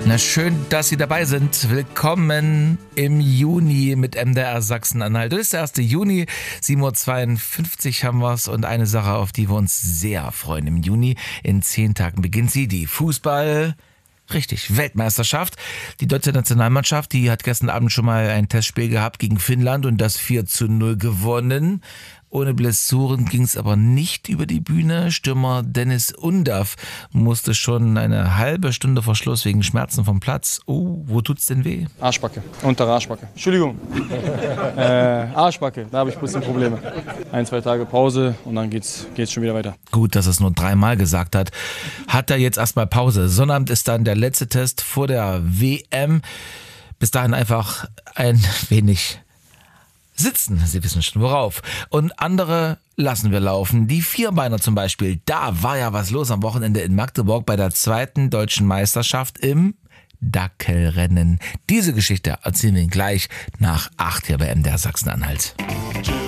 Na schön, dass Sie dabei sind. Willkommen im Juni mit MDR Sachsen-Anhalt. Das ist der 1. Juni, 7.52 Uhr haben wir es. Und eine Sache, auf die wir uns sehr freuen im Juni. In 10 Tagen beginnt sie, die Richtig, Weltmeisterschaft. Die deutsche Nationalmannschaft, die hat gestern Abend schon mal ein Testspiel gehabt gegen Finnland und das 4:0 gewonnen. Ohne Blessuren ging es aber nicht über die Bühne. Stürmer Dennis Undaff musste schon eine halbe Stunde vor Schluss wegen Schmerzen vom Platz. Oh, wo tut's denn weh? Arschbacke, untere Arschbacke. Entschuldigung. Arschbacke, da habe ich ein bisschen Probleme. 1-2 Tage Pause und dann geht's schon wieder weiter. Gut, dass er es nur 3-mal gesagt hat. Hat er jetzt erstmal Pause. Sonnabend ist dann der letzte Test vor der WM. Bis dahin einfach ein wenig sitzen, Sie wissen schon worauf. Und andere lassen wir laufen. Die Vierbeiner zum Beispiel, da war ja was los am Wochenende in Magdeburg bei der 2. deutschen Meisterschaft im Dackelrennen. Diese Geschichte erzählen wir Ihnen gleich nach 8 hier bei MDR Sachsen-Anhalt.